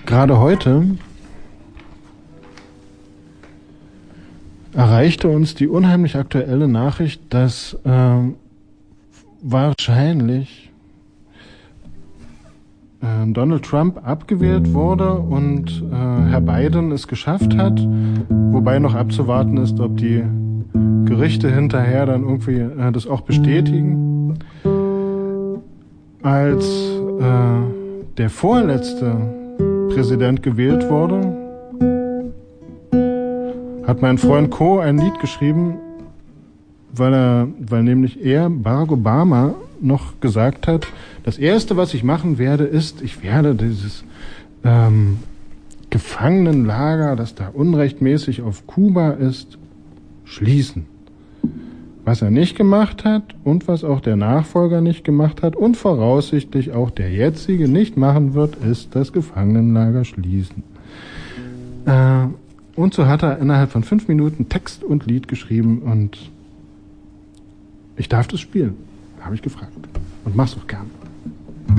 Gerade heute erreichte uns die unheimlich aktuelle Nachricht, dass wahrscheinlich Donald Trump abgewählt wurde und Herr Biden es geschafft hat, wobei noch abzuwarten ist, ob die Gerichte hinterher dann irgendwie das auch bestätigen. Als der vorletzte Präsident gewählt wurde, hat mein Freund Co. ein Lied geschrieben, weil nämlich er, Barack Obama, noch gesagt hat, das Erste, was ich machen werde, ist, ich werde dieses Gefangenenlager, das da unrechtmäßig auf Kuba ist, schließen. Was er nicht gemacht hat und was auch der Nachfolger nicht gemacht hat und voraussichtlich auch der jetzige nicht machen wird, ist das Gefangenenlager schließen. Und so hat er innerhalb von 5 Minuten Text und Lied geschrieben und ich darf das spielen, habe ich gefragt und mach's auch gern.